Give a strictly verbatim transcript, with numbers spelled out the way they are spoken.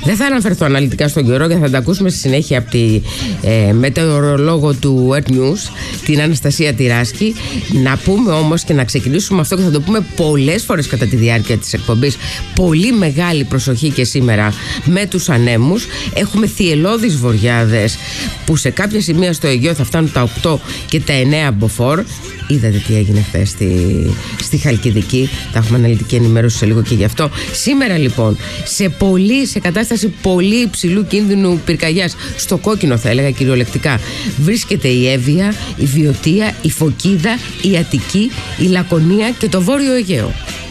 Δεν θα αναφερθώ αναλυτικά στον καιρό γιατί θα τα ακούσουμε στη συνέχεια από τη ε, μετεωρολόγο του Earth News, την Αναστασία Τυράσκη. Να πούμε όμως και να ξεκινήσουμε αυτό και θα το πούμε πολλές φορές κατά τη διάρκεια της εκπομπής. Πολύ μεγάλη προσοχή και σήμερα με τους ανέμους. Έχουμε θυελλώδεις βοριάδες που σε κάποια σημεία στο Αιγαίο θα φτάνουν τα οκτώ και τα εννέα μποφόρ. Είδατε τι έγινε χθες στη, στη Χαλκιδική. Θα έχουμε αναλυτική ενημέρωση σε λίγο και γι' αυτό. Σήμερα λοιπόν σε, πολύ, σε κατάσταση πολύ υψηλού κίνδυνου πυρκαγιάς, στο κόκκινο θα έλεγα κυριολεκτικά, βρίσκεται η Εύβοια, η Βιωτία, η Φωκίδα, η Αττική, η Λακωνία και το Βόρειο Αιγαίο.